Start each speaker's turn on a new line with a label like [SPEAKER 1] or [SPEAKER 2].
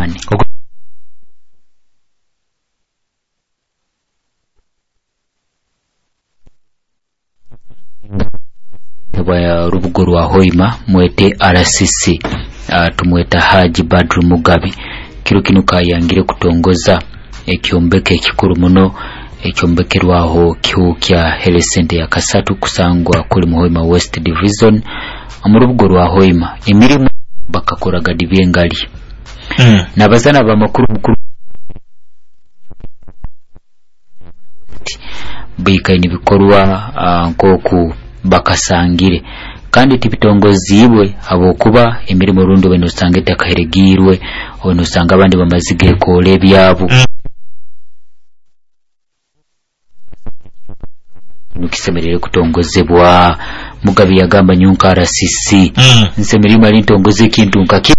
[SPEAKER 1] Sultani Rubugo rwa Hoima mwete RCC tumweta Haji Badru Mugabe kiro kino kayangire kutongoza ekyombeke ekikuru muno ekyombekerwaho kyukya Health Center ya Kasatu kusangwa kuli mu Hoima West Division mu Rubugo rwa Hoima emirimu bakakoraga dibyengali nabazana bamakuru mukuru bikaini bikorwa nkoku bakasangire kandi tibitongozibwe abokuba emirimo rundo beno sange takaheregirwe ono sanga abandi bamazige kole byabo nukisemerere kutongozebwa Mugabe yagamba nyunka RCC nsemirimo ari ntongoze kintu nkaki